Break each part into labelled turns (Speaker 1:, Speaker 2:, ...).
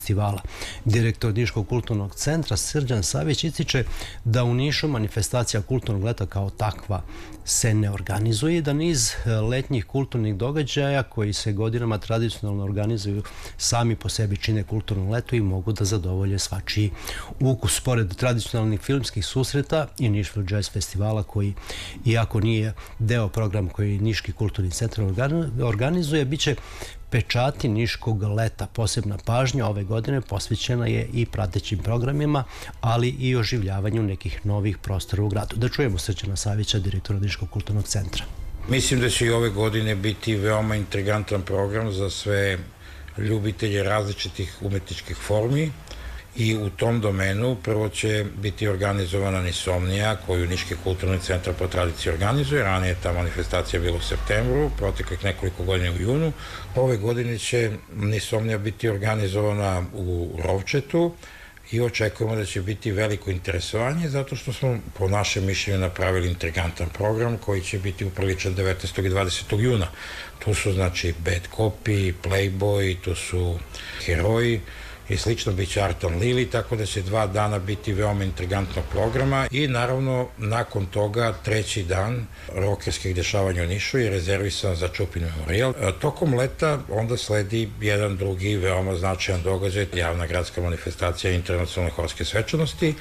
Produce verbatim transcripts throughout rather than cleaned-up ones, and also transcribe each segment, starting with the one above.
Speaker 1: festivala. Direktor Niškog kulturnog centra Srđan Savić ističe da u Nišu manifestacija kulturnog leta kao takva se ne organizuje i da niz letnjih kulturnih događaja koji se godinama tradicionalno organizuju sami po sebi čine kulturno leto i mogu da zadovolje svačiji ukus. Pored tradicionalnih filmskih susreta i Nišvil Jazz festivala koji, iako nije deo programa koji Niški kulturni centar organizuje, bit će pečati Niškog leta. Posebna pažnja ove godine posvećena je i pratećim programima, ali i oživljavanju nekih novih prostora u gradu. Da čujemo Srđana Savića, direktora Niškog kulturnog centra.
Speaker 2: Mislim da će i ove godine biti veoma intrigantan program za sve ljubitelje različitih umetničkih formi i u tom domenu prvo će biti organizovana Nisomnija koju Niški kulturni centar po tradiciji organizuje. Ranije ta manifestacija bila u septembru, proteklih nekoliko godina u junu. Ove godine će Nisomnija biti organizovana u Rovčetu i očekujemo da će biti veliko interesovanje zato što smo po našem mišljenju napravili intrigantan program koji će biti upriličan devetnaestog i dvadesetog juna. Tu su znači Bad Copy, Playboy, tu su Heroji i slično, bit će Artan Lili, tako da će dva dana biti veoma intrigantnog programa i naravno nakon toga treći dan rokerskih dešavanja u Nišu je rezervisan za Čupin Memorial. Tokom leta onda sledi jedan drugi veoma značajan događaj, javna gradska manifestacija internacionalne horske svečanosti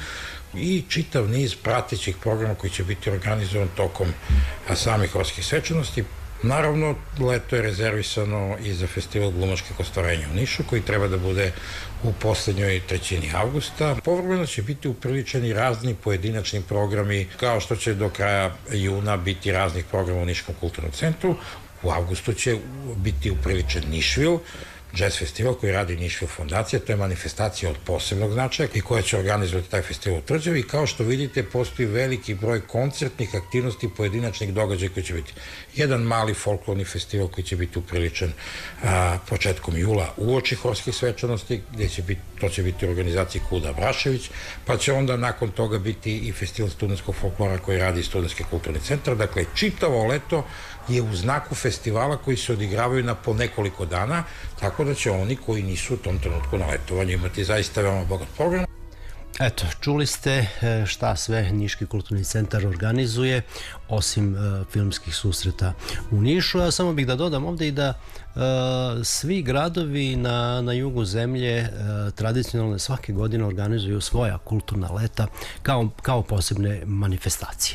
Speaker 2: i čitav niz pratećih programa koji će biti organizovan tokom samih horskih svečanosti. Naravno, leto je rezervisano i za festival glumačkih ostvarenja u Nišu, koji treba da bude u poslednjoj trećini avgusta. Povremeno će biti upriličeni razni pojedinačni programi, kao što će do kraja juna biti raznih programa u Niškom kulturnom centru. U avgustu će biti upriličen Nišvil, jazz festival koji radi Nišvil fondacija, to je manifestacija od posebnog značaja i koja će organizovati taj festival u Tvrđavi. Kao što vidite, postoji veliki broj koncertnih aktivnosti i pojedinačnih događaja koji će biti. Jedan mali folklorni festival koji će biti upriličen a, početkom jula uoči horskih svečanosti, gde će biti, to će biti u organizaciji Kuda Brašević, pa će onda nakon toga biti i festival studentskog folklora koji radi Studentski kulturni centar. Dakle, čitavo leto je u znaku festivala koji se odigravaju na po nekoliko dana, tako da će oni koji nisu u tom trenutku na letovanju imati zaista veoma bogat program.
Speaker 1: Eto, čuli ste šta sve Niški kulturni centar organizuje, osim uh, filmskih susreta u Nišu. A samo bih da dodam ovde i da uh, svi gradovi na, na jugu zemlje uh, tradicionalne svake godine organizuju svoja kulturna leta kao, kao posebne manifestacije.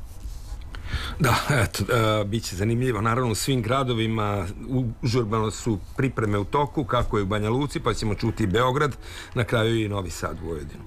Speaker 3: Da, eto, e, bit će zanimljivo. Naravno, u svim gradovima užurbano su pripreme u toku, kako je u Banja Luci, pa ćemo čuti i Beograd, na kraju i Novi Sad, Vojvodinu.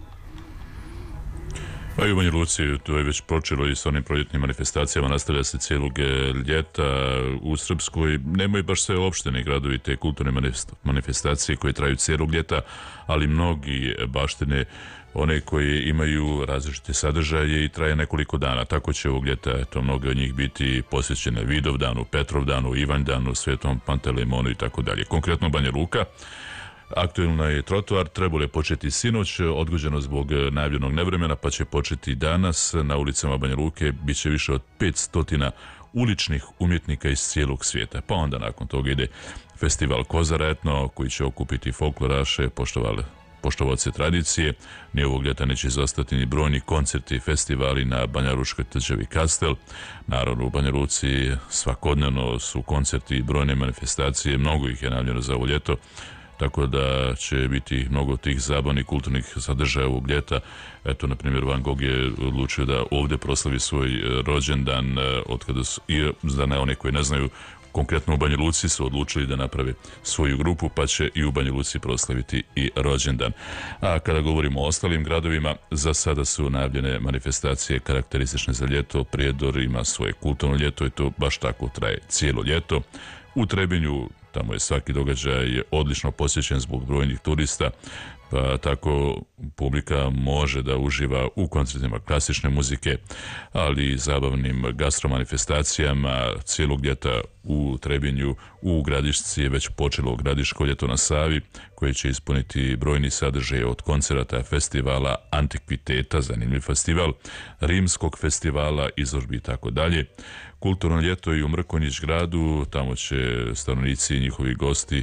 Speaker 4: Pa i u Banja Luci to je već počelo i sa onim proljetnim manifestacijama, nastavlja se cijelog ljeta. U Srpskoj nemaju baš sve opštine gradovi te kulturne manifestacije koje traju cijelog ljeta, ali mnogi baštine one koje imaju različite sadržaje i traje nekoliko dana. Tako će ovog ljeta, eto, mnoge od njih biti posvećene Vidovdanu, Petrovdanu, Ivandanu, Svetom Pantelemonu i tako dalje. Konkretno Banja Luka, aktuelna je trotoar, trebalo je početi sinoć, odgođeno zbog najavljenog nevremena, pa će početi danas. Na ulicama Banja Luke bit će više od petsto uličnih umjetnika iz cijelog svijeta. Pa onda nakon toga ide festival Kozara etno, koji će okupiti folkloraše, poštovale poštovaoce tradicije. Ni ovog ljeta neće izostati ni brojni koncerti i festivali na Banjalučkoj tvrđavi Kastel. Naravno, u Banja Luci svakodnevno su koncerti i brojne manifestacije, mnogo ih je najavljeno za ovo ljeto, tako da će biti mnogo tih zabavnih kulturnih sadržaja ovog ljeta. Eto, na primjer, Van Gogh je odlučio da ovdje proslavi svoj rođendan, od kada su, i za one koji ne znaju, konkretno u Banja Luci su odlučili da naprave svoju grupu, pa će i u Banja Luci proslaviti i rođendan. A kada govorimo o ostalim gradovima, za sada su najavljene manifestacije karakteristične za ljeto. Prijedor ima svoje kulturno ljeto i to baš tako traje cijelo ljeto. U Trebinju, tamo je svaki događaj odlično posjećen zbog brojnih turista, pa tako publika može da uživa u koncertima klasične muzike, ali i zabavnim gastromanifestacijama. Cijelog ljeta u Trebinju, u Gradišci je već počelo Gradiško ljeto na Savi, koje će ispuniti brojni sadržaje od koncerata, festivala, antikviteta, zanimljiv festival, rimskog festivala, izložbi i tako dalje. Kulturno ljeto i u Mrkonjić gradu, tamo će stanovnici i njihovi gosti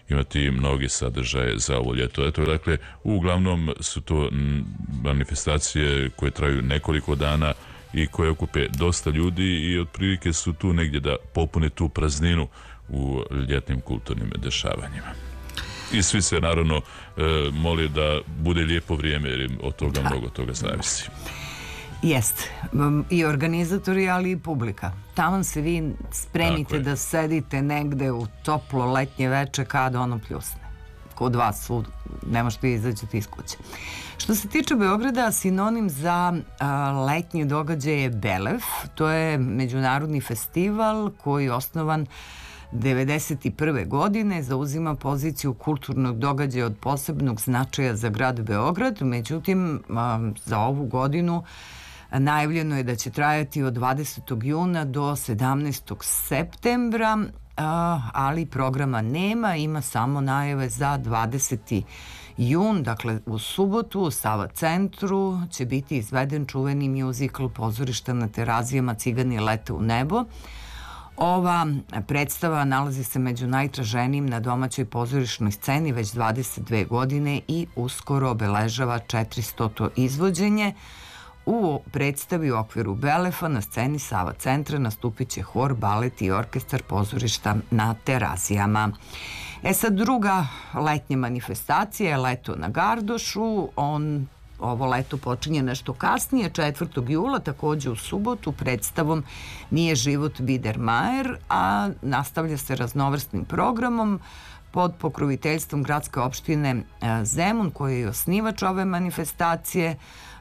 Speaker 4: imati mnogi sadržaje za ovo ljeto. Eto, dakle, uglavnom su to manifestacije koje traju nekoliko dana i koje okupe dosta ljudi i otprilike su tu negdje da popune tu prazninu u ljetnim kulturnim dešavanjima. I svi se naravno e, moli da bude lijepo vrijeme jer od toga da. mnogo toga zavisi.
Speaker 5: Jeste. I organizatori, ali i publika. Tamo se vi spremite da sedite negde u toplo letnje veče kada ono pljusne. Kod vas ne možete izađeti iz kuće. Što se tiče Beograda, sinonim za a, letnji događaj je Belef. To je međunarodni festival koji je osnovan devedeset prve godine, zauzima poziciju kulturnog događaja od posebnog značaja za grad Beograd. Međutim, a, za ovu godinu najavljeno je da će trajati od dvadesetog juna do sedamnaestog septembra, ali programa nema, ima samo najave za dvadeseti jun, dakle u subotu u Sava centru će biti izveden čuveni mjuzikl Pozorišta na Terazijama Cigani lete u nebo. Ova predstava nalazi se među najtraženijim na domaćoj pozorišnoj sceni već dvadeset dve godine i uskoro obeležava četiristoto izvođenje. U predstavi u okviru Belefa na sceni Sava centra nastupit će hor, balet i orkestar Pozorišta na Terazijama. E sad, druga letnja manifestacija je Leto na Gardošu. On ovo leto počinje nešto kasnije, četvrtog jula, takođe u subotu, predstavom Nije život Biedermajer, a nastavlja se raznovrsnim programom pod pokroviteljstvom gradske opštine Zemun, koji je osnivač ove manifestacije.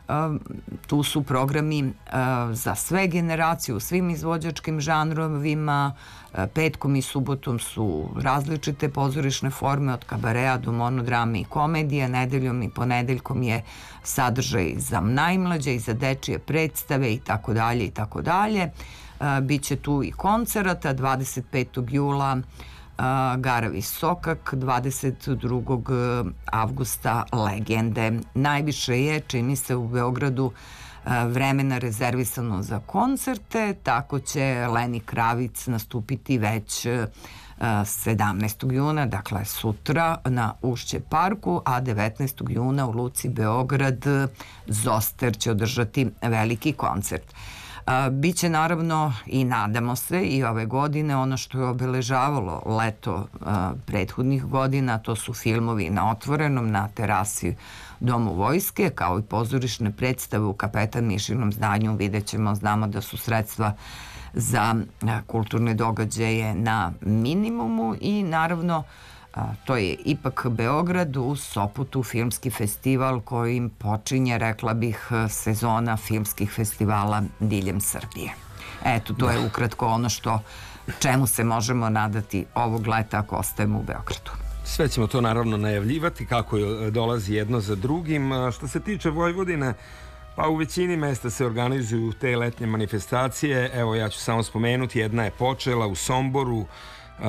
Speaker 5: Tu su programi za sve generacije u svim izvođačkim žanrovima. Petkom i subotom su različite pozorišne forme od kabareja do monodrame i komedije. Nedeljom i ponedeljkom je sadržaj za najmlađe i za dečije predstave i tako dalje i tako dalje. Biće tu i koncerata dvadeset petog jula Garavi Sokak, dvadeset drugog avgusta Legende. Najviše je, čini se, u Beogradu vremena rezervisano za koncerte, tako će Leni Kravic nastupiti već sedamnaestog juna, dakle sutra na Ušće parku, a devetnaestog juna u Luci Beograd Zoster će održati veliki koncert. Biće naravno i nadamo se i ove godine ono što je obeležavalo leto prethodnih godina, to su filmovi na otvorenom, na terasi Domu vojske, kao i pozorišne predstave u Kapetan Mišinom zdanju. Vidjet ćemo, znamo da su sredstva za kulturne događaje na minimumu i naravno to je ipak Beograd, u Sopotu filmski festival kojim počinje, rekla bih, sezona filmskih festivala diljem Srbije. Eto, to je ukratko ono što čemu se možemo nadati ovog leta ako ostajemo u Beogradu.
Speaker 3: Sve ćemo to naravno najavljivati kako dolazi jedno za drugim. Što se tiče Vojvodine, pa u većini mesta se organizuju te letnje manifestacije. Evo, ja ću samo spomenuti, jedna je počela u Somboru Uh,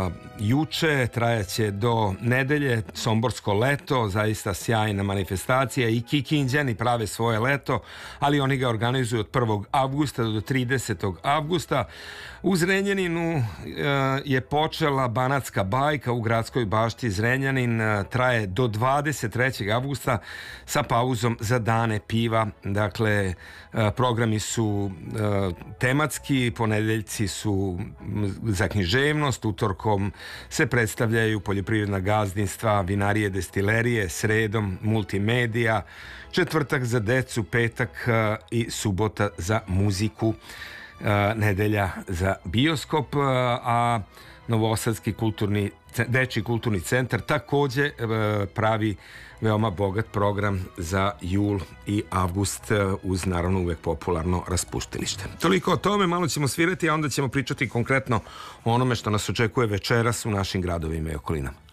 Speaker 3: juče, trajaće do nedelje, Somborsko leto, zaista sjajna manifestacija, i Kikinđani prave svoje leto, ali oni ga organizuju od prvog avgusta do tridesetog avgusta. U Zrenjaninu uh, je počela Banatska bajka u gradskoj bašti Zrenjanin, uh, traje do dvadeset trećeg avgusta sa pauzom za dane piva. Dakle, uh, programi su uh, tematski, ponedeljci su za književnost, utorkom se predstavljaju poljoprivredna gazdinstva, vinarije, destilerije, sredom multimedija, četvrtak za decu, petak i subota za muziku, nedelja za bioskop, a Novosadski kulturni, dečji kulturni centar takođe pravi veoma bogat program za jul i avgust uz naravno uvek popularno raspuštilište. Toliko o tome, malo ćemo svirati, a onda ćemo pričati konkretno o onome što nas očekuje večeras u našim gradovima i okolinama.